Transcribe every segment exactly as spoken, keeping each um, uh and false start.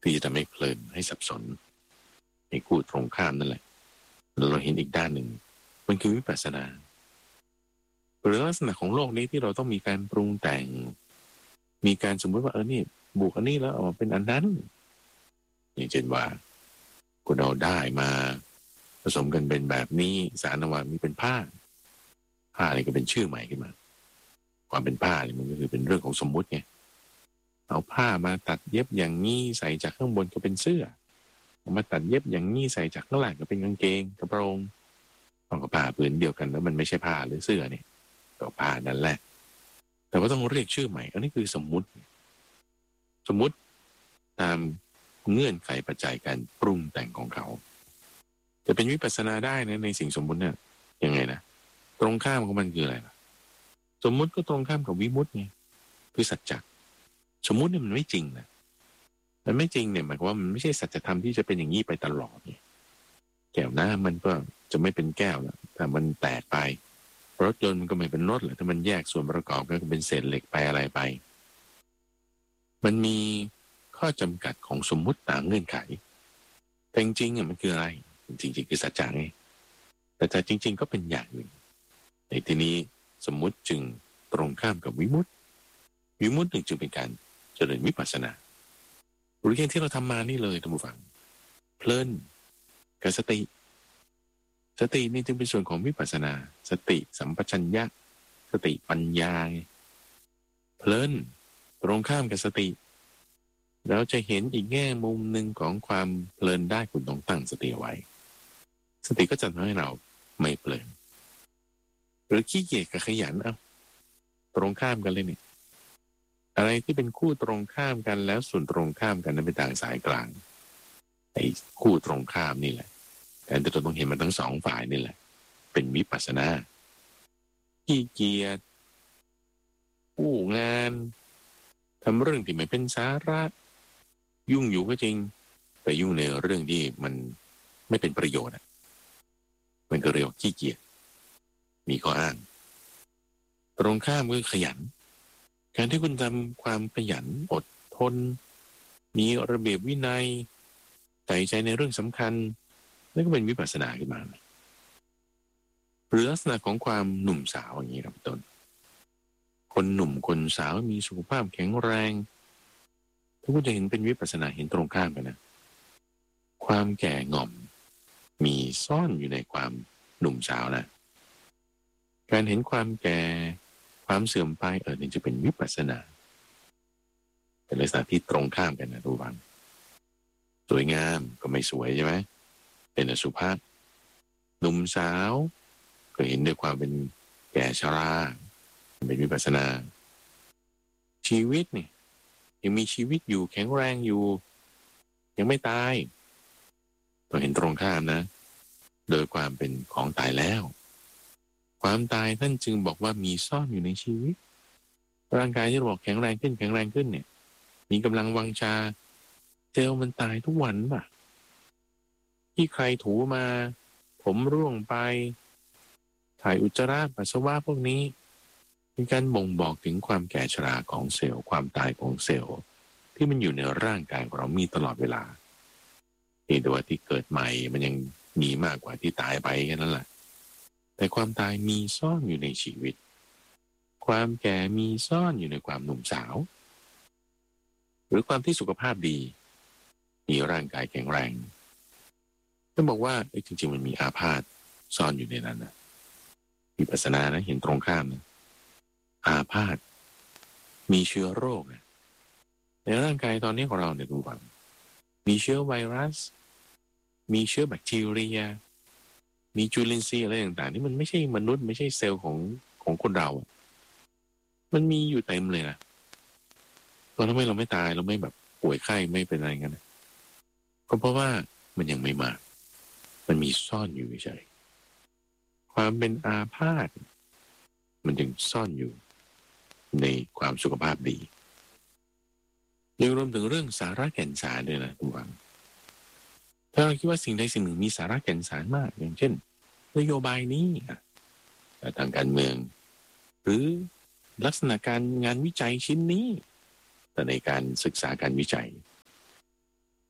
ที่จะทำให้เพลินให้สับสนให้คู่ตรงข้ามนั่นแหละแล้วเราเห็นอีกด้านหนึ่งมันคือวิปัสสนาหรือลักษณะของโลกนี้ที่เราต้องมีการปรุงแต่งมีการสมมติว่าเออนี่บวกอันนี้แล้วออกมาเป็นอันนั้นอย่างเช่นว่าคุณเอาได้มาผสมกันเป็นแบบนี้สารออกมามีเป็นผ้าผ้าอะไรก็เป็นชื่อใหม่ขึ้นมาความเป็นผ้าเนี่ยมันก็คือเป็นเรื่องของสมมุติไงเอาผ้ามาตัดเย็บอย่างนี้ใส่จากข้างบนก็เป็นเสื้อเอามาตัดเย็บอย่างนี้ใส่จากข้างล่างก็เป็นกางเกงกระโปรงเอากับผ้าผืนเดียวกันแล้วมันไม่ใช่ผ้าหรือเสื้อเนี่ยก็ผ้านั่นแหละแต่ว่าต้องเรียกชื่อใหม่อันนี้คือสมมุติสมมุติตามเงื่อนไขปัจจัยการปรุงแต่งของเขาจะเป็นวิปัสสนาได้นะในสิ่งสมมุติเนี่ยยังไงนะตรงข้ามของมันคืออะไรล่ะสมมุติก็ตรงข้ามกับวิมุตติไงคือสัจจะสมมุติเนี่ยมันไม่จริงนะมันไม่จริงเนี่ยหมายความว่ามันไม่ใช่สัจธรรมที่จะเป็นอย่างนี้ไปตลอดเนี่ยแก้วน้ำมันก็จะไม่เป็นแก้วแล้วถ้ามันแตกไปรถยนต์มันก็ไม่เป็นรถแหละถ้ามันแยกส่วนประกอบก็เป็นเศษเหล็กไปอะไรไปมันมีข้อจำกัดของสมมุติตามเงื่อนไขแต่จริงๆอ่ะมันคืออะไรจริงๆคือสัจจะไงแต่แต่จริงๆก็เป็นอย่างหนึ่งในที่นี้สมมุติจึงตรงข้ามกับวิมุตติวิมุตติจึงเป็นการเจริญวิปัสสนาหรืออย่างที่เราทำมานี่เลยท่านผู้ฟังเพลินกับสติสตินี่จึงเป็นส่วนของวิปัสสนาสติสัมปชัญญะสติปัญญาเพลินตรงข้ามกับสติเราจะเห็นอีกแง่มุมหนึ่งของความเพลินได้คุณต้องตั้งสติไว้สติก็จะทำให้เราไม่เพลินหรือขี้เกียจกับขยันเอาตรงข้ามกันเลยเนี่ยอะไรที่เป็นคู่ตรงข้ามกันแล้วส่วนตรงข้ามกันนั้นเป็นต่างสายกลางไอ้คู่ตรงข้ามนี่แหละการที่เราต้องเห็นมันทั้งสองฝ่ายนี่แหละเป็นวิปัสสนาขี้เกียจอู้งานทำเรื่องที่ไม่เป็นสาระยุ่งอยู่ก็จริงแต่ยุ่งในเรื่องที่มันไม่เป็นประโยชน์มันก็เรียกว่าขี้เกียจมีข้ออ้างตรงข้ามก็ขยันการที่คุณทำความขยันอดทนมีระเบียบวินัยใส่ใจในเรื่องสำคัญนั่นก็เป็นวิปัสสนาขึ้นมาหรือลักษณะของความหนุ่มสาวอย่างนี้ครับต้นคนหนุ่มคนสาวมีสุขภาพแข็งแรงทุกคนจะเห็นเป็นวิปัสสนาเห็นตรงข้ามกันนะความแก่ง่อมมีซ่อนอยู่ในความหนุ่มสาวนะการเห็นความแก่ความเสื่อมไปเออนี่จะเป็นวิปัสสนาเป็นลักษณะที่ตรงข้ามกันนะทุกท่านสวยงามก็ไม่สวยใช่ไหมเป็นอสุภะหนุ่มสาวก็เห็นด้วยความเป็นแก่ชราเป็นวิปัสสนาชีวิตนี่ยังมีชีวิตอยู่แข็งแรงอยู่ยังไม่ตายต้องเห็นตรงข้ามนะโดยความเป็นของตายแล้วความตายท่านจึงบอกว่ามีซ่อนอยู่ในชีวิตร่างกายที่บอกแข็งแรงขึ้นแข็งแรงขึ้นเนี่ยมีกำลังวังชาเซลล์มันตายทุกวันป่ะที่ใครถูมาผมร่วงไปถ่ายอุจจาระปัสสาวะพวกนี้เป็นการบ่งบอกถึงความแก่ชราของเซลล์ความตายของเซลล์ที่มันอยู่ในร่างกายของเรามีตลอดเวลานี่แต่ว่าที่เกิดใหม่มันยังมีมากกว่าที่ตายไปแค่นั้นแหละแต่ความตายมีซ่อนอยู่ในชีวิตความแก่มีซ่อนอยู่ในความหนุ่มสาวหรือความที่สุขภาพดีมีร่างกายแข็งแรงต้องบอกว่าจริงๆมันมีอาพาธซ่อนอยู่ในนั้นนะวิปัสสนานะเห็นตรงข้ามนะอาพาธมีเชื้อโรคนะในร่างกายตอนนี้ของเราเนี่ยดูว่ามีเชื้อไวรัสมีเชื้อแบคทีเรียมีจุลินทรีย์อะไรต่างๆที่มันไม่ใช่มนุษย์ไม่ใช่เซลล์ของของคนเรามันมีอยู่เต็มเลยนะตอนทำไมเราไม่ตายเราไม่แบบป่วยไข้ไม่เป็นอะไรกันนะก็เพราะว่ามันยังไม่มามันมีซ่อนอยู่เฉยความเป็นอาพาธมันจึงซ่อนอยู่ในความสุขภาพดียังรวมถึงเรื่องสาระแก่นสารด้วยนะทุกท่านถ้าเราคิดว่าสิ่งใดสิ่งหนึ่งมีสาระแก่นสารมากอย่างเช่นนโยบายนี้ทางการเมืองหรือลักษณะการงานวิจัยชิ้นนี้แต่ในการศึกษาการวิจัย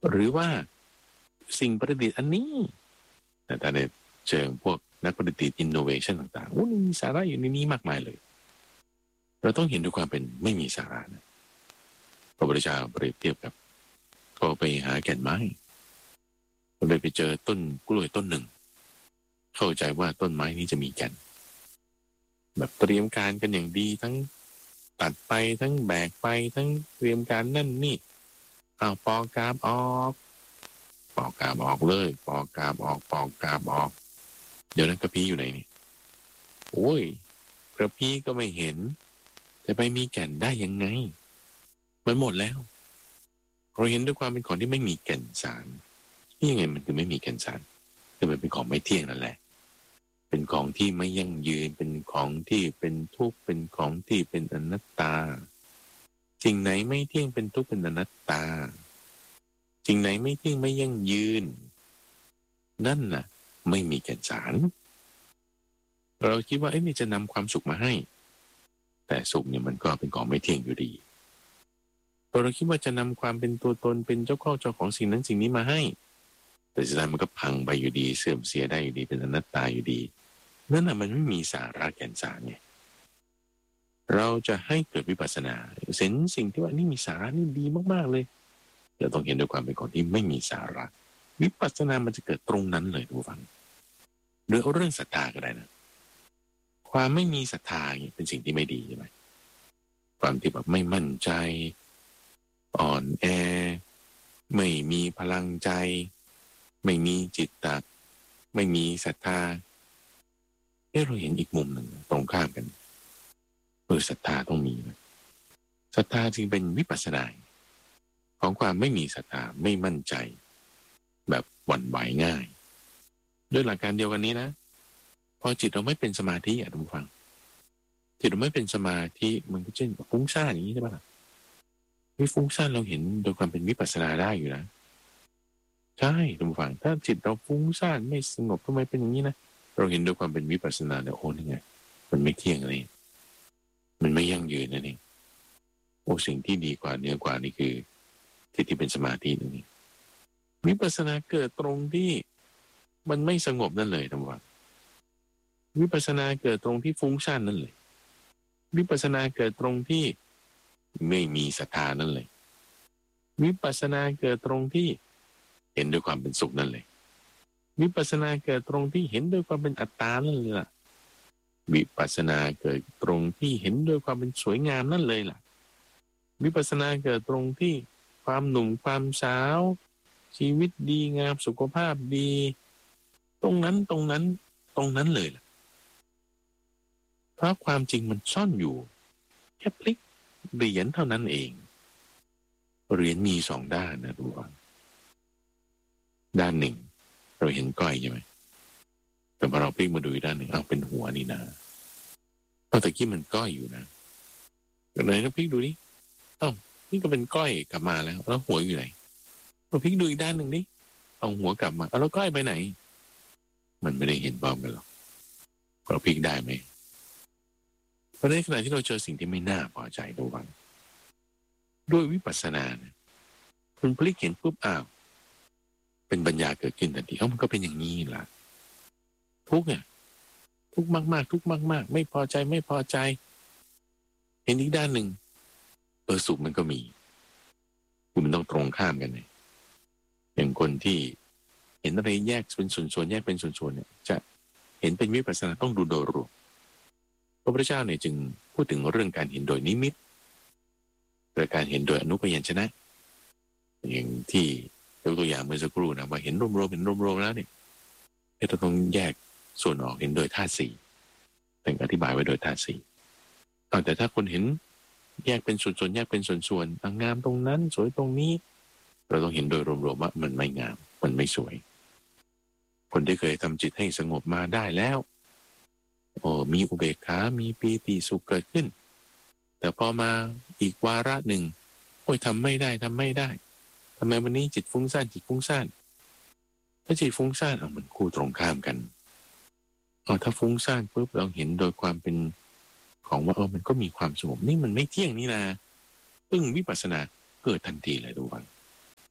หรือว่าสิ่งประดิษฐ์อันนี้แต่ในเชิงพวกนักประดิษฐ์อินโนเวชันต่างๆโอ้มีสาระอยู่ในนี้มากมายเลยเราต้องเห็นด้วยความเป็นไม่มีสาระนะพระพุทธเจ้าเปรียบเทียบกับเขาไปหาแก่นไม้เขาเลยไปเจอต้นกล้วยต้นหนึ่งเข้าใจว่าต้นไม้นี้จะมีแก่นแบบเตรียมการกันอย่างดีทั้งตัดไปทั้งแบกไปทั้งเตรียมการนั่นนี่เอาปอกกาบออกปอกกาบออกเลยปอกกาบออกปอกกาบออกเดี๋ยวนั้นกระพี้อยู่ไหนนี่โอ้ยกระพี้ก็ไม่เห็นจะไปมีแก่นได้ยังไงมันหมดแล้วเราเห็นด้วยความเป็นของที่ไม่มีแก่นสารนี่ยังไงมันคือไม่มีแก่นสารคือมันเป็นของไม่เที่ยงนั่นแหละเป็นของที่ไม่ยั่งยืนเป็นของที่เป็นทุกข์เป็นของที่เป็นอนัตตาสิ่งไหนไม่เที่ยงเป็นทุกข์เป็นอนัตตาสิ่งไหนไม่เที่ยงไม่ยั่งยืนนั่นน่ะไม่มีแก่นสารเราคิดว่าเอ๊ะนี่จะนำความสุขมาให้แต่สุขเนี่ยมันก็เป็นของไม่เที่ยงอยู่ดีพอเราคิดว่าจะนำความเป็นตัวตนเป็นเจ้าข้องเจ้าของสิ่งนั้นสิ่งนี้มาให้แต่สุดท้ายมันก็พังไปอยู่ดีเสื่อมเสียได้อยู่ดีเป็นอนัตตาอยู่ดีนั่นน่ะมันไม่มีสาระแก่นสารไงเราจะให้เกิดวิปัสสนาเห็นสิ่งที่ว่านี่มีสาระนี่ดีมากๆเลยเราต้องเห็นด้วยความเป็นของที่ไม่มีสาระวิปัสสนามันจะเกิดตรงนั้นเลยทุกฝังโดยเอาเรื่องศรัทธาก็ได้นะความไม่มีศรัทธาเป็นสิ่งที่ไม่ดีใช่ไหมความที่แบบไม่มั่นใจอ่อนแอไม่มีพลังใจไม่มีจิตตะไม่มีศรัทธาเอ๊ะเราเห็นอีกมุมหนึ่งตรงข้ามกันเออศรัทธาต้องมีนะศรัทธาจึงเป็นวิปัสสนาของความไม่มีศรัทธาไม่มั่นใจแบบหวั่นไหวง่ายด้วยหลักการเดียวกันนี้นะพอจิตเราไม่เป็นสมาธิอ่ะทุกฟังจิตเราไม่เป็นสมาธิมันก็เช่นฟุ้งซ่านอย่างนี้ใช่ปะล่ะวิฟุ้งซ่านเราเห็นโดยความเป็นวิปัสสนาได้อยู่นะใช่ทุกฝั่งถ้าจิตเราฟุ้งซ่านไม่สงบทำไมเป็นอย่างนี้นะเราเห็นด้วยความเป็นวิปัสสนาแล้วโอ้นี่ไงมันไม่เที่ยงอะไรมันไม่ยั่งยืนนั่นเองโอ้สิ่งที่ดีกว่าเหนือกว่านี่คือจิตที่เป็นสมาธินั่นเองวิปัสสนาเกิดตรงที่มันไม่สงบนั่นเลยทุกฝั่งวิปัสสนาเกิดตรงที่ฟุ้งซ่านนั่นเลยวิปัสสนาเกิดตรงที่ไม่มีศรัทธานั่นเลยวิปัสสนาเกิดตรงที่เห็นด้วยความเป็นสุขนั่นเลยวิปัสสนาเกิดตรงที่เห็นด้วยความเป็นอัตตานั่นเลยล่ะวิปัสสนาเกิดตรงที่เห็นด้วยความเป็นสวยงามนั่นเลยล่ะวิปัสสนาเกิดตรงที่ความหนุ่มความสาวชีวิตดีงามสุขภาพดีตรงนั้นตรงนั้นตรงนั้นเลยล่ะเพราะความจริงมันซ่อนอยู่แค่พลิกเหรียญเท่านั้นเองเหรียญมีสองด้านนะทุกคนด้านหนึ่งเราเห็นก้อยใช่ไหมแต่พอเราพลิกมาดูอีกด้านหนึ่งอ้าวเป็นหัวนี่นะเอาตะกี้มันก้อยอยู่นะไหนเราพลิกดูดิอ้าวนี่ก็เป็นก้อยกลับมาแล้วแล้วหัวอยู่ไหนเราพลิกดูอีกด้านหนึ่งดิเอาหัวกลับมาเอาแล้วก้อยไปไหนมันไม่ได้เห็นพร้อมกันหรอกเราพลิกได้ไหมเพราะในขณะที่เราเจอสิ่งที่ไม่น่าพอใจระวังด้วยวิปัสสนาเนี่ยคุณพลิกเห็นปุ๊บอ้าวเป็นปัญญาเกิดขึ้นทันทีเอ้ามันก็เป็นอย่างนี้ล่ะทุกเนี่ยทุกมากๆทุกมากๆไม่พอใจไม่พอใจเห็นอีกด้านหนึ่งเออสุขมันก็มีคุณมันต้องตรงข้ามกันเลยอย่างคนที่เห็นอะไรแยกเป็นส่วนๆแยกเป็นส่วนๆเนี่ยจะเห็นเป็นวิปัสสนาต้องดูโดยรวมพระพุทธเจ้าเนี่ยจึงพูดถึงเรื่องการเห็นโดยนิมิตโดยการเห็นโดยอนุพยัญชนะอย่างที่ยกตัวอย่างเมื่อสักครู่นะว่าเห็นรวมๆเห็นรวมๆแล้วเนี่ยเราต้องแยกส่วนออกเห็นโดยธาตุสี่แต่งอธิบายไว้โดยธาตุสี่แต่ถ้าคนเห็นแยกเป็นส่วนๆแยกเป็นส่วนๆงามตรงนั้นสวยตรงนี้เราต้องเห็นโดยรวมๆว่ามันไม่งามมันไม่สวยคนที่เคยทำจิตให้สงบมาได้แล้วโอ้มีอุเบกขามีปีติสุขเกิดขึ้นแต่พอมาอีกวาระหนึ่งโอ้ยทำไม่ได้ทำไม่ได้ทำไมวันนี้จิตฟุ้งซ่านจิตฟุ้งซ่านถ้าจิตฟุ้งซ่านเอามันคู่ตรงข้ามกันเอาถ้าฟุ้งซ่านปุ๊บเราเห็นโดยความเป็นของว่าเออมันก็มีความสงบนี่มันไม่เที่ยงนี่นะซึ่งวิปัสสนาเกิดทันทีเลยทุกวัน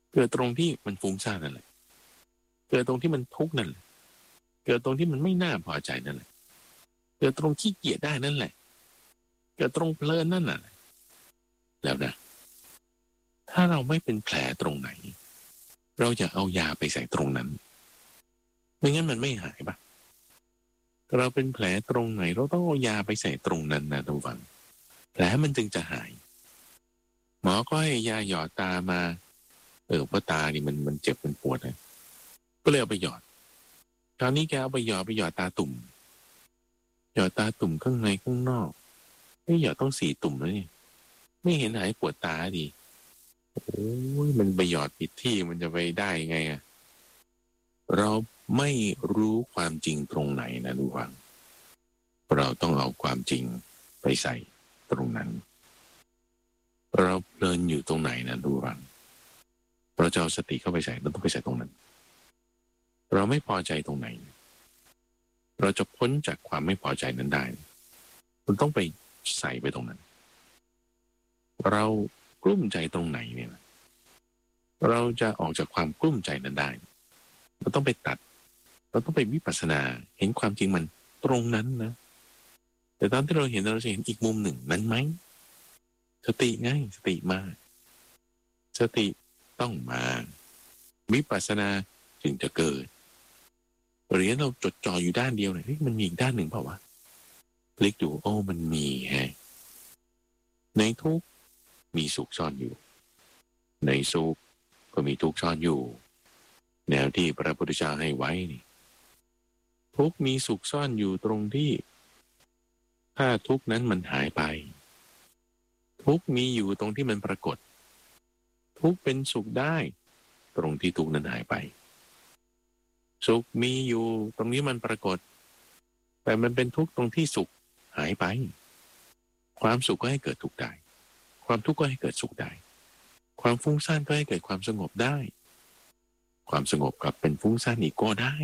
เกิดตรงที่มันฟุ้งซ่านนั่นแหละเกิดตรงที่มันทุกข์นั่นแหละเกิดตรงที่มันไม่น่าพอใจนั่นแหละเกิดตรงขี้เกียจได้นั่นแหละเกิดตรงเพลินนั่นน่ะแล้วนะถ้าเราไม่เป็นแผลตรงไหนเราจะเอายาไปใส่ตรงนั้นไม่งั้นมันไม่หายปะเราเป็นแผลตรงไหนเราต้องเอายาไปใส่ตรงนั้นนะทุกฝังแผลมันจึงจะหายหมอก็ให้ยาหยอดตามาเออเพราะตานี่มันมันเจ็บมันปวดนะก็เลยเอาไปหยอดคราวนี้แกเอาไปหยอดไปหยอดตาตุ่มหยอดตาตุ่มข้างในข้างนอกไม่หยอดต้องสี่ตุ่มแล้วนี่ไม่เห็นหายปวดตาดีโอ้ยมันไปหยอดผิดที่มันจะไปได้ไงอ่ะเราไม่รู้ความจริงตรงไหนนะดูฟังเราต้องเอาความจริงไปใส่ตรงนั้นเราเพลินอยู่ตรงไหนนะดูฟังเราจะเอาสติเข้าไปใส่เราต้องไปใส่ตรงนั้นเราไม่พอใจตรงไหนเราจะพ้นจากความไม่พอใจนั้นได้คุณต้องไปใส่ไปตรงนั้นเรากลุ้มใจตรงไหนเนี่ยเราจะออกจากความกลุ้มใจนั้นได้เราต้องไปตัดเราต้องไปวิปัสสนาเห็นความจริงมันตรงนั้นนะแต่ตอนที่เราเห็นเราจะเห็นอีกมุมหนึ่งนั้นไหมสติไงสติมาสติต้องมาวิปัสสนาจึงจะเกิดเหรียญเราจดจ่ออยู่ด้านเดียวเนี่ยมันมีอีกด้านหนึ่งเปล่าวะพลิกดูโอ้มันมีแฮะในทุกมีสุขซ่อนอยู่ในสุขก็มีทุกข์ซ่อนอยู่แนวที่พระพุทธเจ้าให้ไว้นี่ทุกข์มีสุขซ่อนอยู่ตรงที่ถ้าทุกข์นั้นมันหายไปทุกข์มีอยู่ตรงที่มันปรากฏทุกข์เป็นสุขได้ตรงที่ทุกข์นั้นหายไปสุขมีอยู่ตรงนี้มันปรากฏแต่มันเป็นทุกข์ตรงที่สุขหายไปความสุขก็ให้เกิดทุกข์ได้ความทุกข์ก็ให้เกิดสุขได้ความฟุ้งซ่านก็ให้เกิดความสงบได้ความสงบกลับเป็นฟุ้งซ่านอีกก็ได้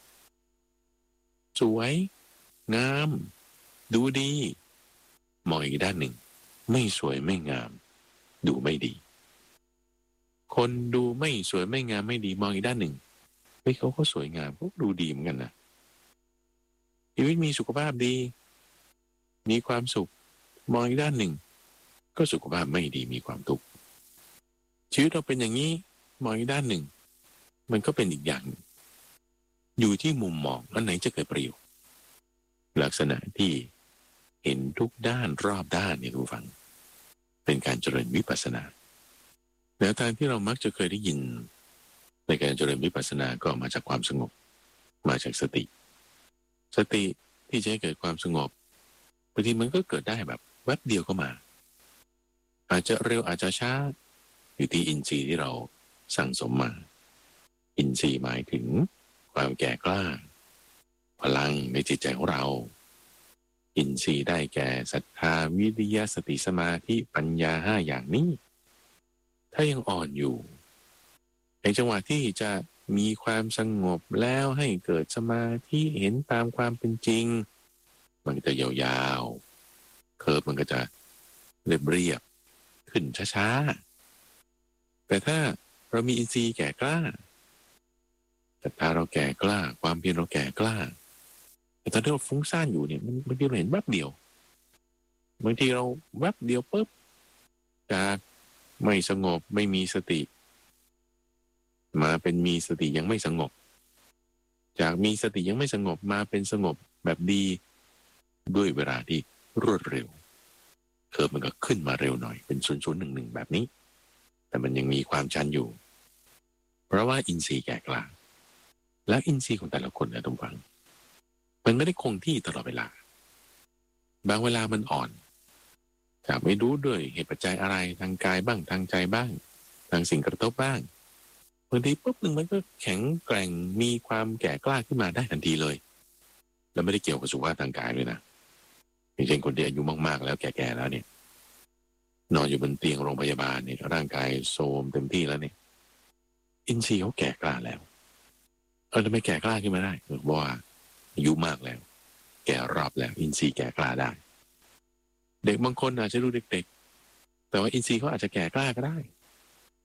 สวยงามดูดีมองอีกด้านหนึ่งไม่สวยไม่งามดูไม่ดีคนดูไม่สวยไม่งามไม่ดีมองอีกด้านหนึ่งเฮ้ยเขาก็สวยงามเขาดูดีเหมือนกันนะชีวิตมีสุขภาพดีมีความสุขมองอีกด้านหนึ่งก็สุขภาพไม่ดีมีความทุกข์ชีวิตเราเป็นอย่างนี้มองอีกด้านหนึ่งมันก็เป็นอีกอย่างอยู่ที่มุมมองอันไหนจะเกิดประโยชน์ลักษณะที่เห็นทุกด้านรอบด้านเนี่ยคุณฟังเป็นการเจริญวิปัสสนาแนวทางที่เรามักจะเคยได้ยินในการเจริญวิปัสสนาก็มาจากความสงบมาจากสติสติที่จะให้เกิดความสงบบางทีมันก็เกิดได้แบบแวบเดียวก็มาอาจจะเร็วอาจจะช้าอยู่ที่อินทรีย์ที่เราสั่งสมมาอินทรีย์หมายถึงความแก่กล้าพลังในจิตใจของเราอินทรีย์ได้แก่ศรัทธาวิริยะสติสมาธิปัญญาห้าอย่างนี้ถ้ายังอ่อนอยู่ในจังหวะที่จะมีความสงบแล้วให้เกิดสมาธิเห็นตามความเป็นจริงมันจะยาวๆเคิร์ฟมันก็จะเรียบเรียบขึ้นช้าๆแต่ถ้าเรามีอินทรีย์แก่กล้าศรัทธาเราแก่กล้าความเพียรเราแก่กล้าแต่ตอนที่เราฟุ้งซ่านอยู่เนี่ยมันบางทีเราเห็นแวบเดียวบางทีเราแวบเดียวปุ๊บจากไม่สงบไม่มีสติมาเป็นมีสติยังไม่สงบจากมีสติยังไม่สงบมาเป็นสงบแบบดีด้วยเวลาที่รวดเร็วเคิร์ฟมันก็ขึ้นมาเร็วหน่อยเป็นศูนย์ศูนย์หนึ่งหนึ่งแบบนี้แต่มันยังมีความชันอยู่เพราะว่าอินทรีย์แก่กล้าและอินทรีย์ของแต่ละคนนะทุกฝังมันไม่ได้คงที่ตลอดเวลาบางเวลามันอ่อนจากไม่รู้ด้วยเหตุปัจจัยอะไรทางกายบ้างทางใจบ้างทางสิ่งกระทบบ้างบางทีปุ๊บหนึ่งมันก็แข็งแกร่งมีความแก่กล้าขึ้นมาได้ทันทีเลยแล้วไม่ได้เกี่ยวกับสุขภาพทางกายเลยนะอย่างเช่นคนที่อายุมากๆแล้วแก่ๆแล้วเนี่ยนอนอยู่บนเตียงโรงพยาบาลเนี่ยร่างกายโทรมเต็มที่แล้วเนี่ยอินทรีย์เขาแก่กล้าแล้วเออทำไมแก่กล้าขึ้นมาได้เพราะว่าอายุมากแล้วแก่รอบแล้วอินทรีย์แก่กล้าได้เด็กบางคนอาจจะดูเด็กๆแต่ว่าอินทรีย์เขาอาจจะแก่กล้าก็ได้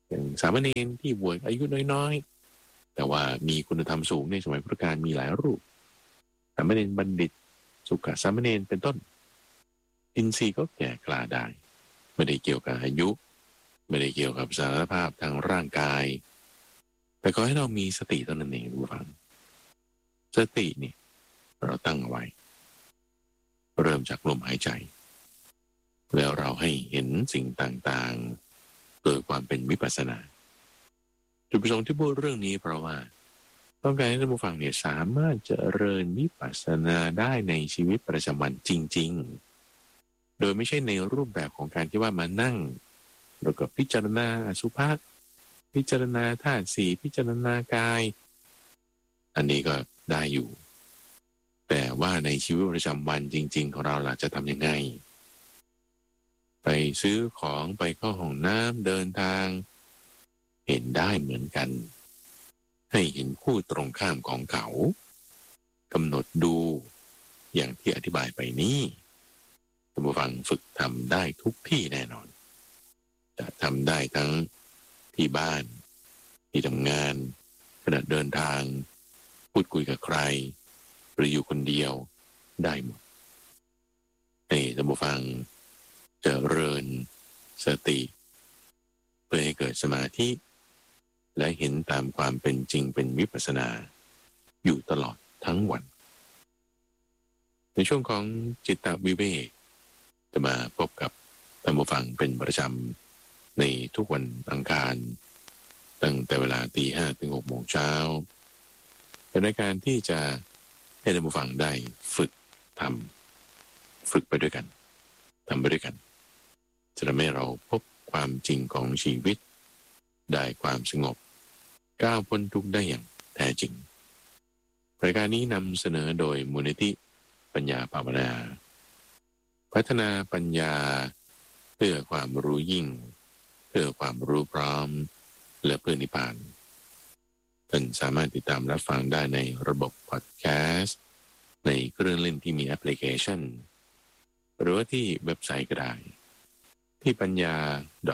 อย่างสามเณรที่บวชอายุน้อยๆแต่ว่ามีคุณธรรมสูงในสมัยพุทธกาลมีหลายรูปสามเณรบัณฑิตสุขสามเณรเป็นต้นอินทรีย์ก็แก่กล้าได้ไม่ได้เกี่ยวกับอายุไม่ได้เกี่ยวกับสารภาพทางร่างกายแต่ก็ให้เรามีสติตอนนั้นเองทุกฝังสตินี่เราตั้งไว้เริ่มจากลมหายใจแล้วเราให้เห็นสิ่งต่างๆโดยความเป็นวิปัสสนาจุดประสงค์ที่พูดเรื่องนี้เพราะว่าต้องการให้ท่านผู้ฟังเนี่ยสามารถเจริญวิปัสสนาได้ในชีวิตประจำวันจริงๆโดยไม่ใช่ในรูปแบบของการที่ว่ามานั่งแล้วก็พิจารณาอสุภะพิจารณาธาตุสี่พิจารณากายอันนี้ก็ได้อยู่แต่ว่าในชีวิตประจำวันจริงๆของเราล่ะจะทำยังไงไปซื้อของไปเข้าห้องน้ำเดินทางเห็นได้เหมือนกันให้เห็นคู่ตรงข้ามของเขากำหนดดูอย่างที่อธิบายไปนี้ท่านผู้ฟังฝึกทำได้ทุกที่แน่นอนจะทำได้ทั้งที่บ้านที่ทำงานขณะเดินทางพูดคุยกับใครหรืออยู่คนเดียวได้หมดให้ท่านผู้ฟังเจริญสติเพื่อให้เกิดสมาธิและเห็นตามความเป็นจริงเป็นวิปัสสนาอยู่ตลอดทั้งวันในช่วงของจิตตวิเวกจะมาพบกับท่านผู้ฟังเป็นประจำในทุกวันอังคารตั้งแต่เวลาตีห้าถึงหกโมงเช้าเป็นรายการที่จะให้ท่านผู้ฟังได้ฝึกทำฝึกไปด้วยกันทำไปด้วยกันจะทำให้เราพบความจริงของชีวิตได้ความสงบก้าวพ้นทุกข์ได้อย่างแท้จริงรายการนี้นำเสนอโดยมูลนิธิปัญญาภาวนาพัฒนาปัญญาเพื่อความรู้ยิ่งเพื่อความรู้พร้อมและเพื่อนิพพานท่านสามารถติดตามรับฟังได้ในระบบพอดแคสต์ในเครื่องเล่นที่มีแอปพลิเคชันหรือว่าที่เว็บไซต์ก็ได้ที่ปัญญา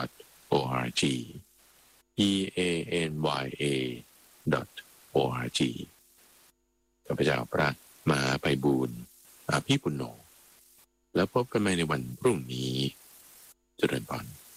.org p a n y a .org ข้าพเจ้าพระมหาไพบูลย์อาภิปุณโญแล้วพบกันใหม่ในวันพรุ่งนี้เจริญพร